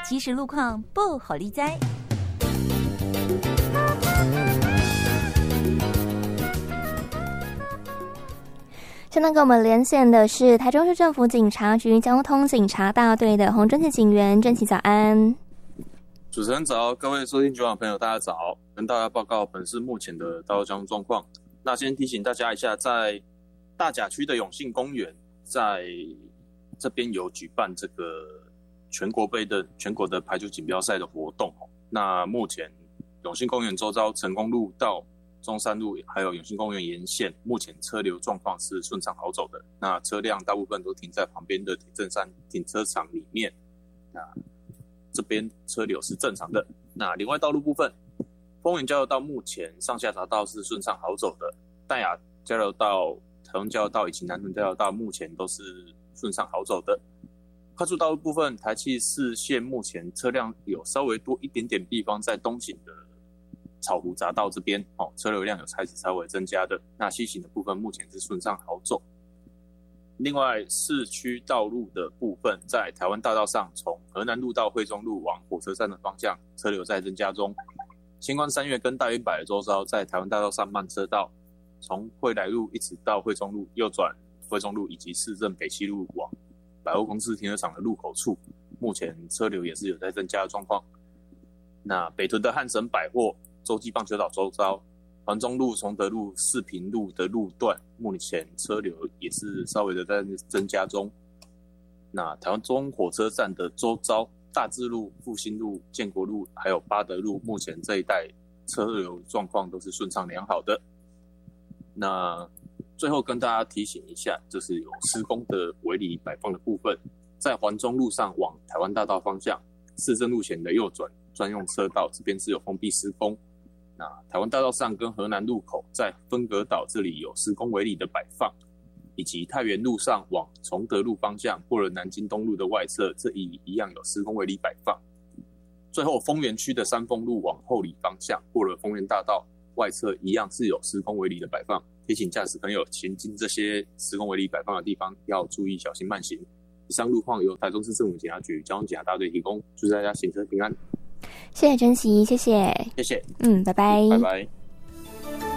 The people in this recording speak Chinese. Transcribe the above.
即时路况不好理灾。 现在跟我们连线的是台中市政府警察局交通警察大队的洪真奇警员，真奇早安。 主持人早，各位收听局网的朋友大家早，跟大家报告本市目前的道路交通状况。那先提醒大家一下，在大甲区的永信公园，在这边有举办这个全国的排球锦标赛的活动。那目前永信公园周遭成功路到中山路还有永信公园沿线，目前车流状况是顺畅好走的。那车辆大部分都停在旁边的铁证山停车场里面，那这边车流是正常的。那另外道路部分，丰原交流道目前上下匝道是顺畅好走的，淡雅交流道、台中交流道以及南屯交流道目前都是顺畅好走的。快速道路部分，台七四线目前车辆有稍微多一点点地方在东行的草湖匝道这边，车流量有开始稍微增加的。那西行的部分目前是顺畅好走。另外，市区道路的部分，在台湾大道上，从河南路到惠中路往火车站的方向，车流在增加中。新光三越跟大圆柏的周遭，在台湾大道上慢车道，从惠来路一直到惠中路右转惠中路以及市政北七路往百货公司停车场的入口处，目前车流也是有在增加的状况。那北屯的汉神百货、洲际棒球岛周遭、环中路、崇德路、四平路的路段，目前车流也是稍微的在增加中。那台湾中火车站的周遭，大智路、复兴路、建国路还有八德路，目前这一带车流状况都是顺畅良好的。那最后跟大家提醒一下，就是有施工的围篱摆放的部分，在环中路上往台湾大道方向，市政路前的右转专用车道这边是有封闭施工。那台湾大道上跟河南路口在分隔岛这里有施工围篱的摆放，以及太原路上往崇德路方向过了南京东路的外侧，这里一样有施工围篱摆放。最后丰原区的三丰路往后里方向过了丰原大道外侧，一样是有施工围篱的摆放。提醒驾驶朋友行经这些施工围篱摆放的地方要注意小心慢行。以上路况由台中市政府警察局交通警察大队提供，祝大家行车平安。 谢谢珍惜，谢谢， 谢谢， 拜拜， 拜拜。